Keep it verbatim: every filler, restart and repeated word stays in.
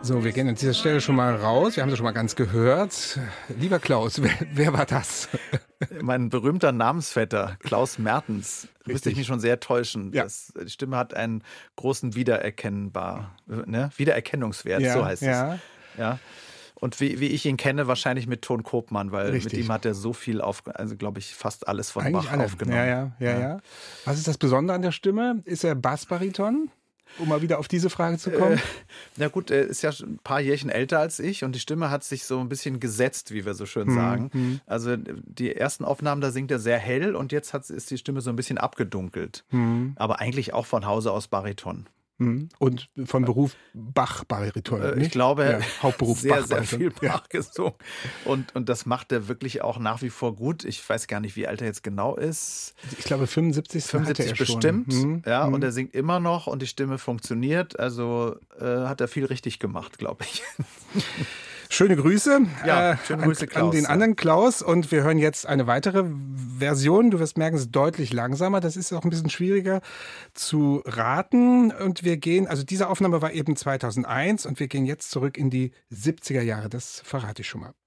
So, wir gehen an dieser Stelle schon mal raus. Wir haben das schon mal ganz gehört. Lieber Klaus, wer, wer war das? Mein berühmter Namensvetter, Klaus Mertens. Müsste ich mich schon sehr täuschen. Ja. Das, die Stimme hat einen großen Wiedererkennbar, ne? Wiedererkennungswert, Ja, so heißt ja. es. Ja. Und wie, wie ich ihn kenne, wahrscheinlich mit Ton Kopmann, weil Richtig. mit ihm hat er so viel auf, also glaube ich, fast alles von Eigentlich Bach alle. aufgenommen. Ja, ja, ja, ja. Was ist das Besondere an der Stimme? Ist er Bassbariton? Um mal wieder auf diese Frage zu kommen. Äh, na gut, er ist ja schon ein paar Jährchen älter als ich und die Stimme hat sich so ein bisschen gesetzt, wie wir so schön Hm, sagen. hm. Also die ersten Aufnahmen, da singt er sehr hell und jetzt hat, ist die Stimme so ein bisschen abgedunkelt. Hm. Aber eigentlich auch von Hause aus Bariton. Hm. Und von Beruf Bach-Bariton. Äh, nicht? ich glaube, ja, Hauptberuf sehr, sehr Bach-Bariton. viel Bach Ja. gesungen. Und, und das macht er wirklich auch nach wie vor gut. Ich weiß gar nicht, wie alt er jetzt genau ist. Ich glaube fünfundsiebzig, fünfundsiebzig hatte er schon. bestimmt. Hm. Ja, hm. und er singt immer noch und die Stimme funktioniert. Also äh, hat er viel richtig gemacht, glaube ich. Schöne Grüße, Ja, äh, schöne Grüße, an, Klaus, an den ja. anderen Klaus. Und wir hören jetzt eine weitere Version. Du wirst merken, es ist deutlich langsamer. Das ist auch ein bisschen schwieriger zu raten. Und wir gehen, also diese Aufnahme war eben zweitausendeins und wir gehen jetzt zurück in die siebziger Jahre. Das verrate ich schon mal.